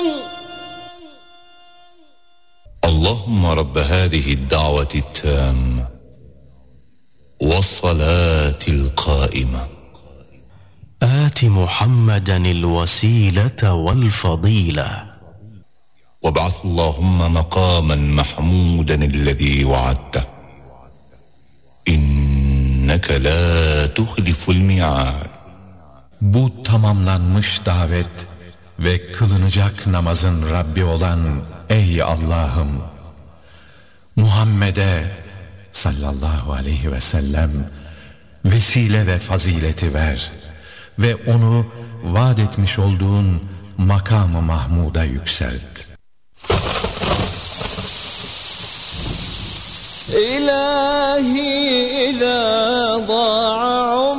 اللهم رب هذه الدعوة التامة والصلاة القائمة آت محمدا الوسيلة والفضيلة وابعث اللهم مقاما محمودا الذي وعدته إنك لا تخلف الميعاد. Bu tamamlanmış davet ve kılınacak namazın Rabbi olan ey Allah'ım, Muhammed'e sallallahu aleyhi ve sellem vesile ve fazileti ver ve onu vaat etmiş olduğun makam-ı Mahmud'a yükselt. İlahi izâ dâ'a